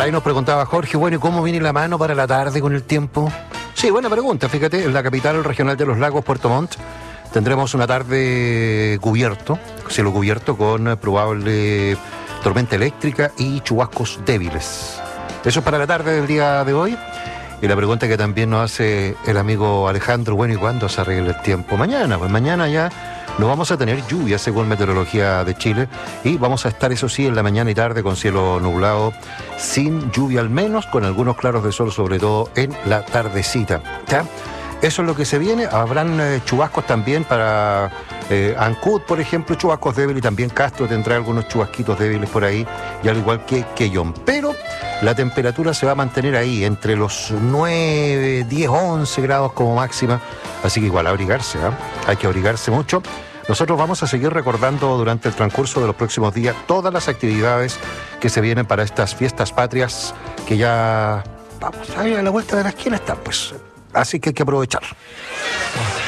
Ahí nos preguntaba Jorge, bueno, ¿y cómo viene la mano para la tarde con el tiempo? Sí, buena pregunta. Fíjate, en la capital regional de los lagos, Puerto Montt, tendremos una tarde cielo cubierto con probable tormenta eléctrica y chubascos débiles. Eso es para la tarde del día de hoy. Y la pregunta que también nos hace el amigo Alejandro, bueno, ¿y cuándo se arregla el tiempo? Mañana, pues mañana ya no vamos a tener lluvia según Meteorología de Chile y vamos a estar, eso sí, en la mañana y tarde con cielo nublado, sin lluvia al menos, con algunos claros de sol, sobre todo en la tardecita. ¿Ya? Eso es lo que se viene. Habrán chubascos también para Ancud, por ejemplo, chubascos débiles, y también Castro tendrá algunos chubasquitos débiles por ahí, y al igual que Quellón. Pero la temperatura se va a mantener ahí, entre los 9, 10, 11 grados como máxima, así que igual abrigarse, ¿eh? Hay que abrigarse mucho. Nosotros vamos a seguir recordando durante el transcurso de los próximos días todas las actividades que se vienen para estas fiestas patrias, que ya, vamos, ahí a la vuelta de la esquina están, pues. Así que hay que aprovechar.